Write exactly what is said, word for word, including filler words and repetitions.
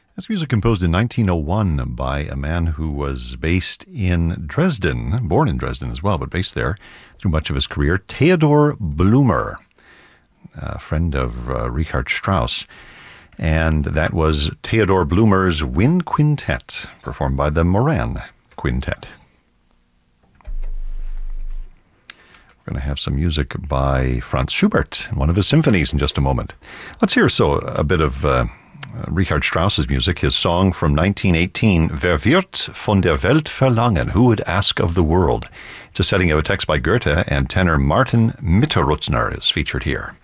That's music composed in nineteen oh one by a man who was based in Dresden, born in Dresden as well, but based there through much of his career, Theodor Blumer, a friend of uh, Richard Strauss. And that was Theodor Blumer's Wind Quintet, performed by the Moran Quintet. We're going to have some music by Franz Schubert in one of his symphonies in just a moment. Let's hear so a bit of uh, Richard Strauss's music, his song from nineteen eighteen, Wer wird von der Welt verlangen? Who would ask of the world? It's a setting of a text by Goethe, and tenor Martin Mitterutzner is featured here.